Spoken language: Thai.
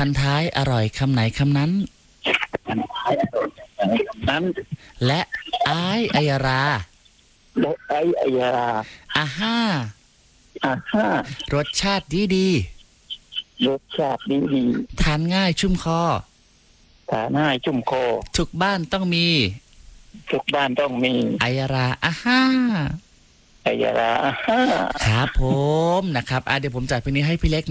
พันท้ายอร่อยคำไหนคำนั้นพันท้ายอร่อยคำนั้นและอ้ายอัยราและไอ้อัยราอาห้าห้ารสชาติดีรสชาติดีทานง่ายชุ่มคอทานง่ายชุ่มคอทุกบ้านต้องมีทุกบ้านต้องมีอัยราอาห้าอัยราห้าครับผมนะครับเดี๋ยวผมจัดเพลงนี้ให้พี่เล็ก